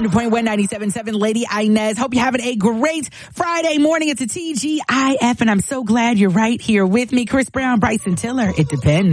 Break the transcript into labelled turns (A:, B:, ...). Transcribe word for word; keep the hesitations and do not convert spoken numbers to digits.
A: hundred point one, ninety-seven point seven, Lady Inez. Hope you're having a great Friday morning. It's a T G I F, and I'm so glad you're right here with me. Chris Brown, Bryson Tiller. It depends.